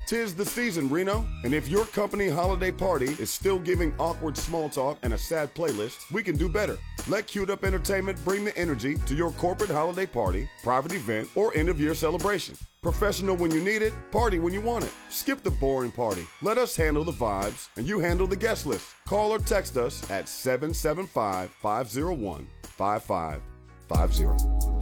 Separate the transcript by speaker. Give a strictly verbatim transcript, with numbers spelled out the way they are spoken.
Speaker 1: Tis the season, Reno, and if your company holiday party is still giving awkward small talk and a sad playlist, we can do better. Let Queued Up Entertainment bring the energy to your corporate holiday party, private event, or end-of-year celebration. Professional when you need it, party when you want it. Skip the boring party. Let us handle the vibes, and you handle the guest list. Call or text us at seven seven five, five zero one, five five five zero.